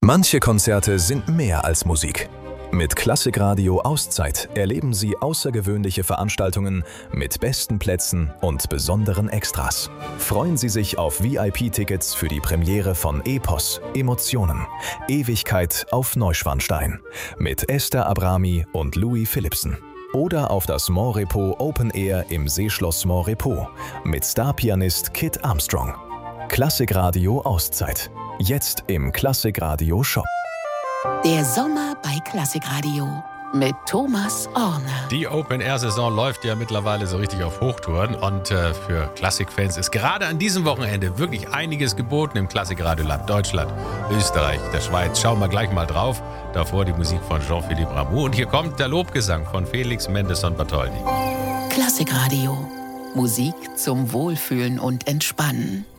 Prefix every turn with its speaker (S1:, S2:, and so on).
S1: Manche Konzerte sind mehr als Musik. Mit Klassikradio Auszeit erleben Sie außergewöhnliche Veranstaltungen mit besten Plätzen und besonderen Extras. Freuen Sie sich auf VIP-Tickets für die Premiere von Epos, Emotionen, Ewigkeit auf Neuschwanstein mit Esther Abrami und Louis Philippsen. Oder auf das Montrepos Open Air im Seeschloss Montrepos mit Starpianist Kit Armstrong. Klassikradio Auszeit. Jetzt im Klassikradio Shop.
S2: Der Sommer bei Klassikradio mit Thomas Orner.
S3: Die Open-Air-Saison läuft ja mittlerweile so richtig auf Hochtouren und für Klassikfans ist gerade an diesem Wochenende wirklich einiges geboten im Klassikradioland Deutschland, Österreich, der Schweiz. Schauen wir gleich mal drauf. Davor die Musik von Jean-Philippe Rameau und hier kommt der Lobgesang von Felix Mendelssohn Bartholdy.
S2: Klassikradio. Musik zum Wohlfühlen und Entspannen.